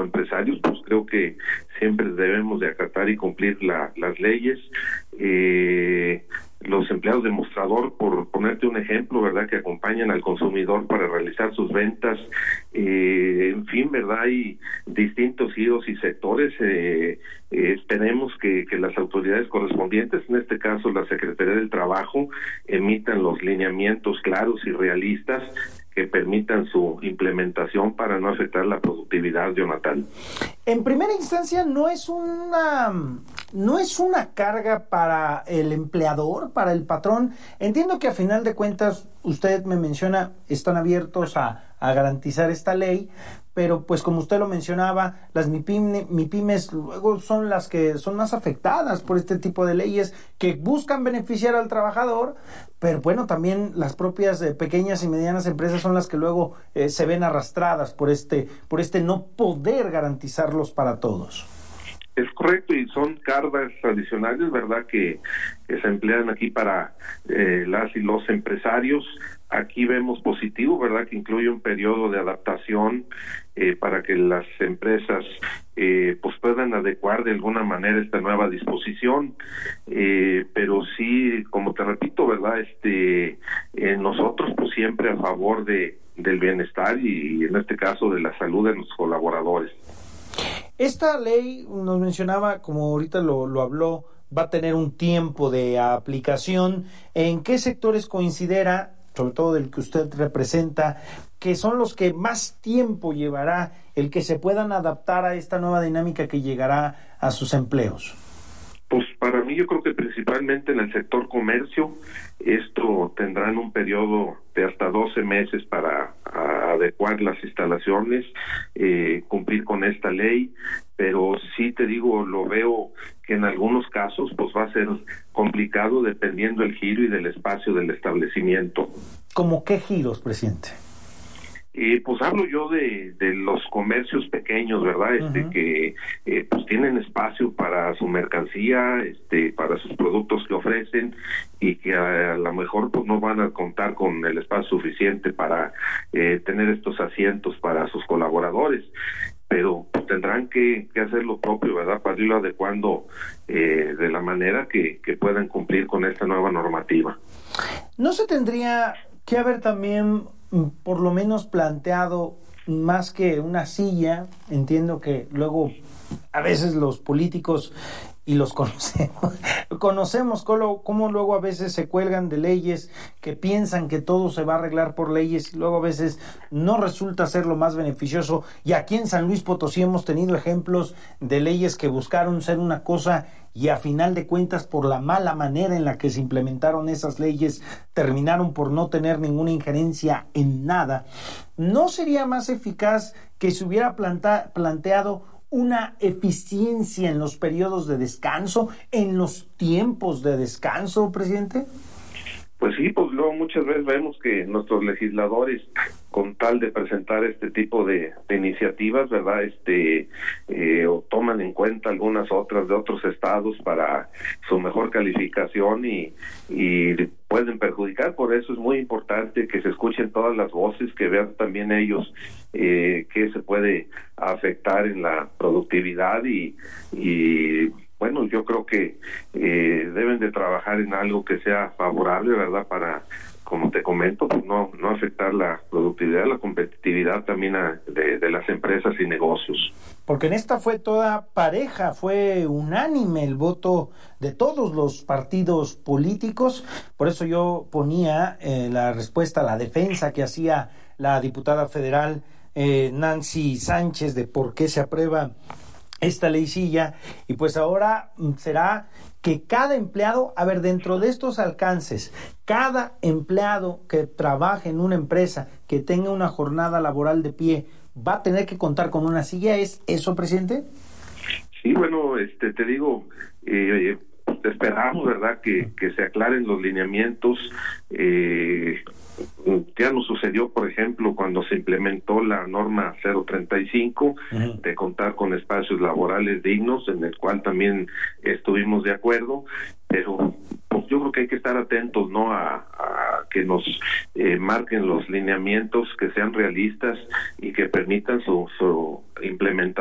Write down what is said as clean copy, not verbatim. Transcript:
como empresarios, pues creo que siempre debemos de acatar y cumplir las leyes. Los empleados de mostrador, por ponerte un ejemplo, ¿verdad?, que acompañan al consumidor para realizar sus ventas, en fin, ¿verdad?, hay distintos giros y sectores. Esperemos que las autoridades correspondientes, en este caso la Secretaría del Trabajo, emitan los lineamientos claros y realistas que permitan su implementación para no afectar la productividad, Jonathan. En primera instancia, no es una carga para el empleador, para el patrón. Entiendo que a final de cuentas, usted me menciona, están abiertos a garantizar esta ley, pero pues como usted lo mencionaba, las MIPYMES luego son las que son más afectadas por este tipo de leyes que buscan beneficiar al trabajador, pero bueno, también las propias pequeñas y medianas empresas son las que luego se ven arrastradas por este no poder garantizarlos para todos. Es correcto, y son cargas adicionales, ¿verdad?, que se emplean aquí para las y los empresarios. Aquí vemos positivo, ¿verdad?, que incluye un periodo de adaptación para que las empresas pues puedan adecuar de alguna manera esta nueva disposición, pero sí, como te repito, ¿verdad?, nosotros pues siempre a favor del bienestar y en este caso de la salud de nuestros colaboradores. Esta ley, nos mencionaba, como ahorita lo habló, va a tener un tiempo de aplicación. ¿En qué sectores considera, sobre todo del que usted representa, que son los que más tiempo llevará el que se puedan adaptar a esta nueva dinámica que llegará a sus empleos? Pues para mí yo creo que principalmente en el sector comercio, esto tendrán un periodo de hasta 12 meses para adecuar las instalaciones, cumplir con esta ley, pero sí te digo, lo veo que en algunos casos pues va a ser complicado dependiendo del giro y del espacio del establecimiento. ¿Cómo qué giros, presidente? Pues hablo yo de los comercios pequeños, ¿verdad? Uh-huh. Que pues tienen espacio para su mercancía, para sus productos que ofrecen, y que a lo mejor pues no van a contar con el espacio suficiente para tener estos asientos para sus colaboradores, pero pues tendrán que hacer lo propio, ¿verdad?, para irlo adecuando de la manera que puedan cumplir con esta nueva normativa. ¿No se tendría que haber también por lo menos planteado más que una silla? Entiendo que luego a veces los políticos, y los conocemos cómo luego a veces se cuelgan de leyes, que piensan que todo se va a arreglar por leyes, y luego a veces no resulta ser lo más beneficioso. Y aquí en San Luis Potosí hemos tenido ejemplos de leyes que buscaron ser una cosa y a final de cuentas, por la mala manera en la que se implementaron esas leyes, terminaron por no tener ninguna injerencia en nada. ¿No sería más eficaz que se hubiera planteado una eficiencia en los periodos de descanso, en los tiempos de descanso, presidente? Pues sí, pues luego muchas veces vemos que nuestros legisladores, con tal de presentar este tipo de iniciativas, ¿verdad?, o toman en cuenta algunas otras de otros estados para su mejor calificación y pueden perjudicar. Por eso es muy importante que se escuchen todas las voces, que vean también ellos qué se puede afectar en la productividad y bueno, yo creo que deben de trabajar en algo que sea favorable, ¿verdad?, para, como te comento, pues no afectar la productividad, la competitividad también de las empresas y negocios. Porque en esta fue toda pareja, fue unánime el voto de todos los partidos políticos. Por eso yo ponía la respuesta, la defensa que hacía la diputada federal Nancy Sánchez de por qué se aprueba esta leycilla, y pues ahora será que cada empleado, dentro de estos alcances, cada empleado que trabaje en una empresa, que tenga una jornada laboral de pie, va a tener que contar con una silla. ¿Es eso, presidente? Sí, bueno, te digo, esperamos, ¿verdad?, que se aclaren los lineamientos. Ya nos sucedió, por ejemplo, cuando se implementó la norma 035 uh-huh. de contar con espacios laborales dignos, en el cual también estuvimos de acuerdo, pero pues yo creo que hay que estar atentos, ¿no?, a que nos marquen los lineamientos, que sean realistas y que permitan su implementación